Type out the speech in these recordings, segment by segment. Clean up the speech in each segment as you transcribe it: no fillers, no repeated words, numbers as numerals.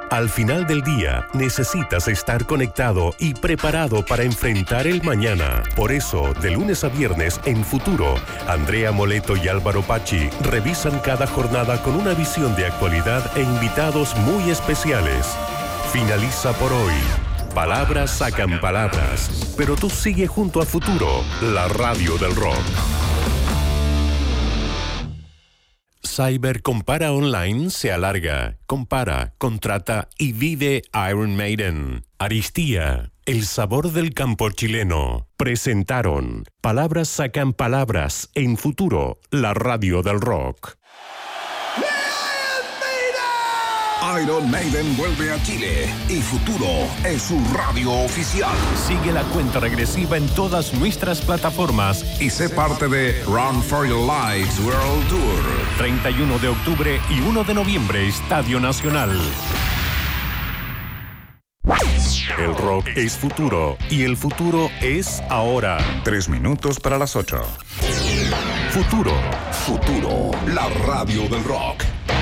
Al final del día, necesitas estar conectado y preparado para enfrentar el mañana. Por eso, de lunes a viernes en Futuro, Andrea Moleto y Álvaro Pachi revisan cada jornada con una visión de actualidad e invitados muy especiales. Finaliza por hoy. Palabras sacan palabras, pero tú sigue junto a Futuro, la radio del rock. Cyber Compara Online se alarga. Compara, contrata y vive Iron Maiden. Aristía, el sabor del campo chileno. Presentaron Palabras sacan palabras en Futuro, la radio del rock. Iron Maiden vuelve a Chile y Futuro es su radio oficial. Sigue la cuenta regresiva en todas nuestras plataformas y sé parte de Run for Your Lives World Tour. 31 de octubre y 1 de noviembre, Estadio Nacional. El rock es futuro y el futuro es ahora. 3 minutos para las 8. Futuro. Futuro, la radio del rock.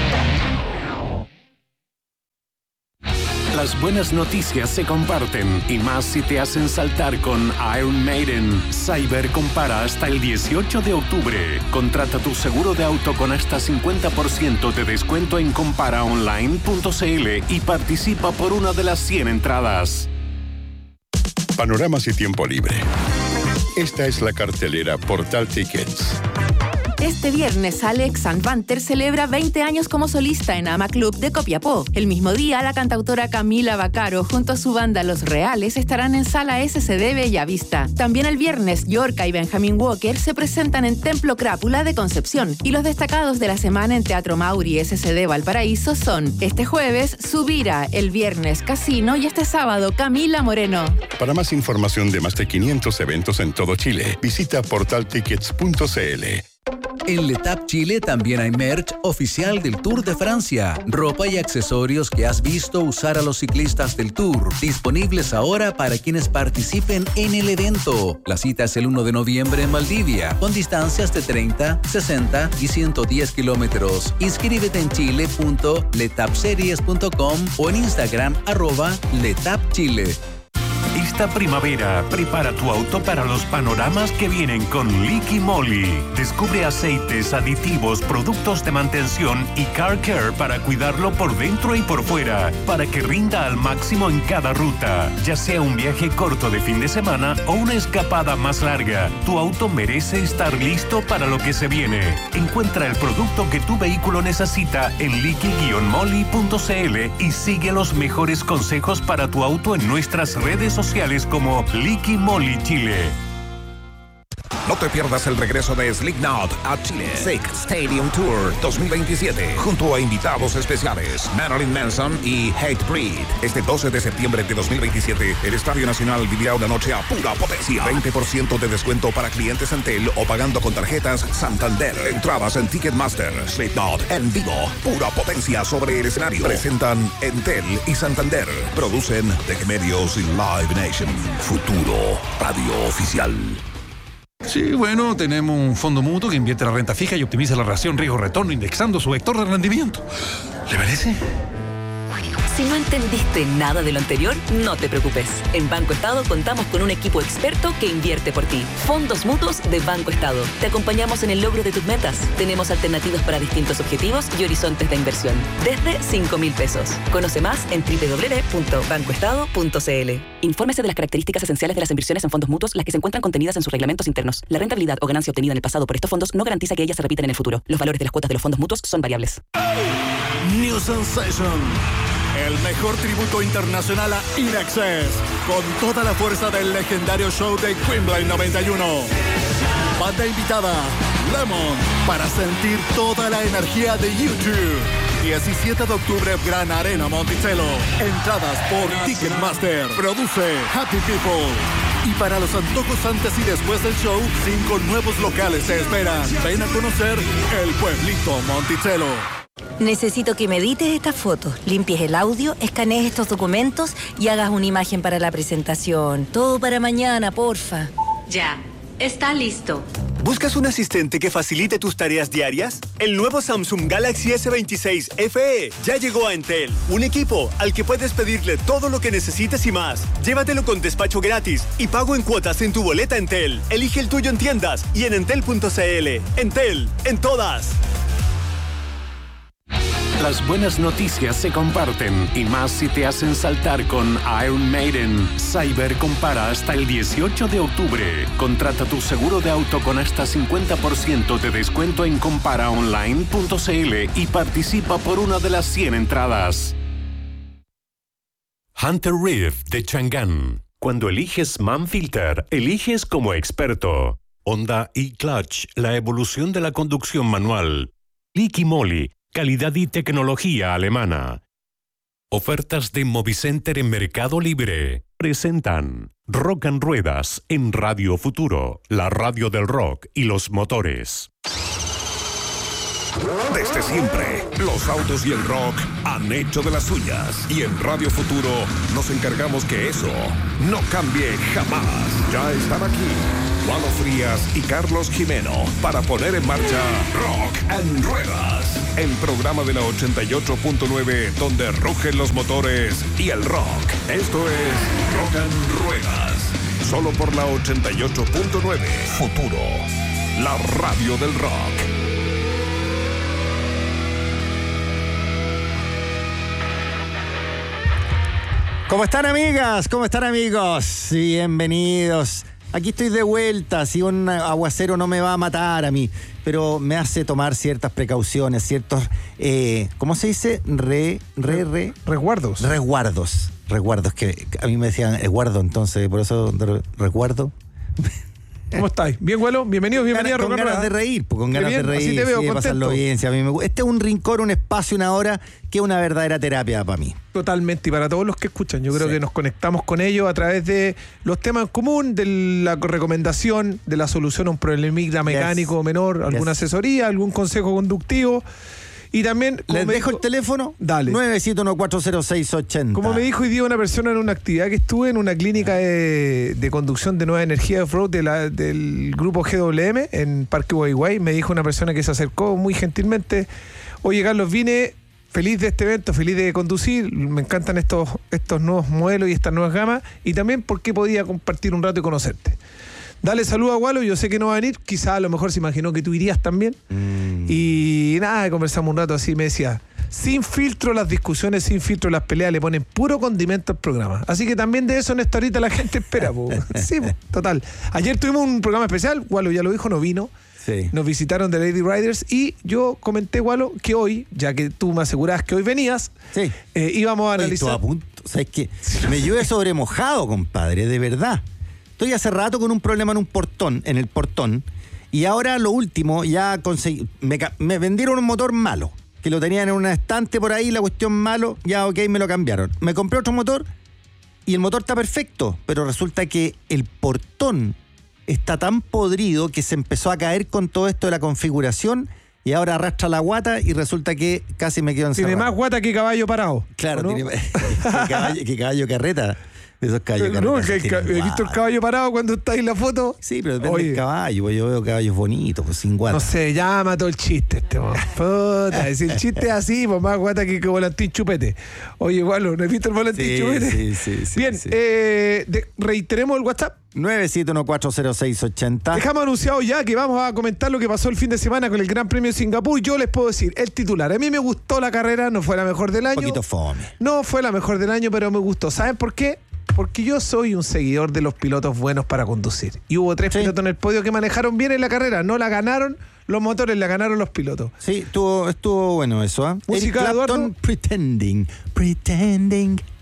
Las buenas noticias se comparten y más si te hacen saltar con Iron Maiden. Cyber Compara hasta el 18 de octubre. Contrata tu seguro de auto con hasta 50% de descuento en comparaonline.cl y participa por una de las 100 entradas. Panoramas y tiempo libre. Esta es la cartelera Portal Tickets. Este viernes, Alex Sandvanter celebra 20 años como solista en Ama Club de Copiapó. El mismo día, la cantautora Camila Vaccaro junto a su banda Los Reales estarán en Sala SCD Bellavista. También el viernes, Yorka y Benjamin Walker se presentan en Templo Crápula de Concepción. Y los destacados de la semana en Teatro Mauri SCD Valparaíso son este jueves, Subira, el viernes, Casino y este sábado, Camila Moreno. Para más información de más de 500 eventos en todo Chile, visita portaltickets.cl. En Letap Chile también hay merch oficial del Tour de Francia. Ropa y accesorios que has visto usar a los ciclistas del Tour. Disponibles ahora para quienes participen en el evento. La cita es el 1 de noviembre en Valdivia, con distancias de 30, 60 y 110 kilómetros. Inscríbete en chile.letapseries.com o en Instagram @letapchile. Esta primavera, prepara tu auto para los panoramas que vienen con Liqui Moly. Descubre aceites, aditivos, productos de mantención y car care para cuidarlo por dentro y por fuera, para que rinda al máximo en cada ruta. Ya sea un viaje corto de fin de semana o una escapada más larga, tu auto merece estar listo para lo que se viene. Encuentra el producto que tu vehículo necesita en liqui-moly.cl y sigue los mejores consejos para tu auto en nuestras redes sociales como Liqui Moly Chile. No te pierdas el regreso de Slipknot a Chile. Sick Stadium Tour 2027. Junto a invitados especiales, Marilyn Manson y Hatebreed. Este 12 de septiembre de 2027, el Estadio Nacional vivirá una noche a pura potencia. 20% de descuento para clientes Entel o pagando con tarjetas Santander. Entradas en Ticketmaster. Slipknot en vivo. Pura potencia sobre el escenario. Presentan Entel y Santander. Producen The Medios y Live Nation. Futuro Radio Oficial. Sí, bueno, tenemos un fondo mutuo que invierte la renta fija y optimiza la relación riesgo-retorno indexando su vector de rendimiento. ¿Le parece? Si no entendiste nada de lo anterior, no te preocupes. En Banco Estado contamos con un equipo experto que invierte por ti. Fondos mutuos de Banco Estado. Te acompañamos en el logro de tus metas. Tenemos alternativas para distintos objetivos y horizontes de inversión. Desde 5.000 pesos. Conoce más en www.bancoestado.cl. Infórmese de las características esenciales de las inversiones en fondos mutuos, las que se encuentran contenidas en sus reglamentos internos. La rentabilidad o ganancia obtenida en el pasado por estos fondos no garantiza que ellas se repitan en el futuro. Los valores de las cuotas de los fondos mutuos son variables. New Sensation. El mejor tributo internacional a INXS, con toda la fuerza del legendario show de Quimbling 91. Banda invitada, Lemon, para sentir toda la energía de YouTube. 17 de octubre, Gran Arena Monticello. Entradas por Ticketmaster. Produce Happy People. Y para los antojos antes y después del show, 5 nuevos locales te esperan. Ven a conocer el pueblito Monticello. Necesito que me edites estas fotos, limpies el audio, escanees estos documentos y hagas una imagen para la presentación. Todo para mañana, porfa. Ya, está listo. ¿Buscas un asistente que facilite tus tareas diarias? El nuevo Samsung Galaxy S26 FE ya llegó a Entel. Un equipo al que puedes pedirle todo lo que necesites y más. Llévatelo con despacho gratis y pago en cuotas en tu boleta Entel. Elige el tuyo en tiendas y en entel.cl. Entel, en todas. Las buenas noticias se comparten y más si te hacen saltar con Iron Maiden. Cyber compara hasta el 18 de octubre. Contrata tu seguro de auto con hasta 50% de descuento en comparaonline.cl y participa por una de las 100 entradas. Hunter Reef de Chang'an. Cuando eliges Manfilter, eliges como experto. Honda e-Clutch, la evolución de la conducción manual. Liqui Moly, calidad y tecnología alemana. Ofertas de Movicenter en Mercado Libre. Presentan Rock and Ruedas en Radio Futuro, la radio del rock y los motores. Desde siempre, los autos y el rock han hecho de las suyas. Y en Radio Futuro nos encargamos que eso no cambie jamás. Ya están aquí Walo Frías y Carlos Jimeno para poner en marcha Rock and Ruedas, el programa de la 88.9 donde rugen los motores y el rock. Esto es Rock and Ruedas, solo por la 88.9 Futuro, la radio del rock. ¿Cómo están, amigas? ¿Cómo están, amigos? Bienvenidos. Aquí estoy de vuelta. Si un aguacero no me va a matar a mí, pero me hace tomar ciertas precauciones, ciertos, ¿cómo se dice? Resguardos. Resguardos, que a mí me decían guardo, entonces por eso resguardo. ¿Cómo estáis? Bien, Gualo. Bienvenido a Rock and Ruedas. Con ganas de reír, con ganas de reír. Así te veo, sí, de pasarlo bien. Sí, a mí este es un rincón, un espacio, una hora que es una verdadera terapia para mí. Totalmente, y para todos los que escuchan, yo creo que nos conectamos con ellos a través de los temas en común, de la recomendación, de la solución a un problemita mecánico menor, alguna asesoría, algún consejo conductivo. Y también... ¿Les dejo el teléfono? Dale. 971-40680. Como me dijo hoy día una persona en una actividad que estuve en una clínica de conducción de nueva energía off-road del grupo GWM en Parque Guay, me dijo una persona que se acercó muy gentilmente: oye, Carlos, vine feliz de este evento, feliz de conducir, me encantan estos nuevos modelos y estas nuevas gamas, y también porque podía compartir un rato y conocerte. Dale saludo a Gualo, yo sé que no va a venir, quizá a lo mejor se imaginó que tú irías también. Y nada, conversamos un rato así, me decía, sin filtro las discusiones, sin filtro las peleas, le ponen puro condimento al programa. Así que también de eso en esta horita la gente espera, po. Sí, po, total. Ayer tuvimos un programa especial, Gualo ya lo dijo, no vino. Sí. Nos visitaron de Lady Riders y yo comenté, Gualo, que hoy, ya que tú me asegurabas que hoy venías, sí, íbamos a analizar... ¿Sabes qué? Me llueve sobre mojado, compadre, de verdad. Estoy hace rato con un problema en el portón, y ahora lo último, ya conseguí, me vendieron un motor malo, que lo tenían en un estante por ahí, la cuestión malo, ya ok, me lo cambiaron. Me compré otro motor, y el motor está perfecto, pero resulta que el portón está tan podrido que se empezó a caer con todo esto de la configuración, y ahora arrastra la guata y resulta que casi me quedo encerrado. Tiene más guata que caballo parado. Claro, ¿no? Tiene que caballo carreta. De esos caballos carreta. No, he visto el caballo parado cuando está ahí en la foto. Sí, pero depende del caballo, pues yo veo caballos bonitos, pues sin guata. No sé, ya mató el chiste puta, si el chiste es así, pues más guata que volantín chupete. Oye, Gualo, ¿no has visto el volantín chupete? Sí. Bien, sí. Reiteremos el WhatsApp. 971-40680. Dejamos anunciado ya que vamos a comentar lo que pasó el fin de semana con el Gran Premio de Singapur. Yo les puedo decir, el titular, a mí me gustó la carrera, no fue la mejor del año. Un poquito fome. No fue la mejor del año, pero me gustó. ¿Saben por qué? Porque yo soy un seguidor de los pilotos buenos para conducir. Y hubo 3 pilotos en el podio que manejaron bien en la carrera. No la ganaron los motores, la ganaron los pilotos. Sí, estuvo bueno eso, ¿eh? Música, Eric Clapton, Eduardo. Pretending.